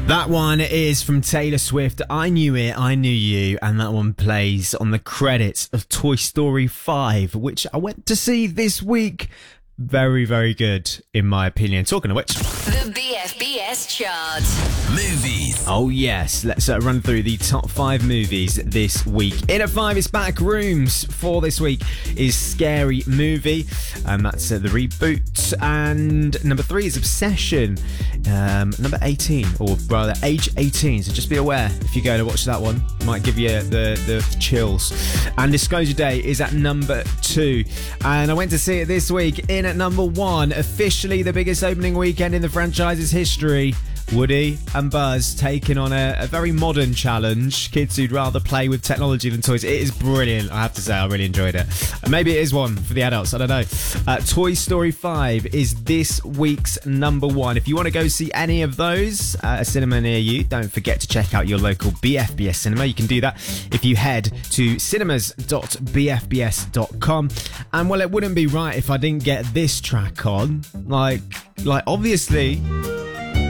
That one is from Taylor Swift. I Knew It, I Knew You, and that one plays on the credits of Toy Story 5, which I went to see this week. Very, very good, in my opinion. Talking of which, the BFBS chart. Movies. Oh yes, let's run through the top 5 movies this week. In at 5 is Backrooms. 4 this week is Scary Movie, and that's the reboot. And number 3 is Obsession. Number 18, or rather age 18, so just be aware if you go to watch that one, it might give you the chills. And Disclosure Day is at number 2, and I went to see it this week. In at number 1, officially the biggest opening weekend in the franchise's history, Woody and Buzz taking on a very modern challenge. Kids who'd rather play with technology than toys. It is brilliant, I have to say. I really enjoyed it. Maybe it is one for the adults, I don't know. Toy Story 5 is this week's number 1. If you want to go see any of those at a cinema near you, don't forget to check out your local BFBS cinema. You can do that if you head to cinemas.bfbs.com. And well, it wouldn't be right if I didn't get this track on. Like obviously